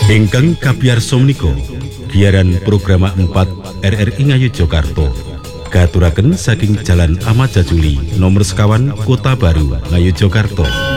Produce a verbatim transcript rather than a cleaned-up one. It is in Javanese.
Ingkang kabiyarsa menika giaran program empat R R I Ngayogyakarta katuraken saking Jalan Ahmad Jajuli nomor sekawan Kota Baru Ngayogyakarta.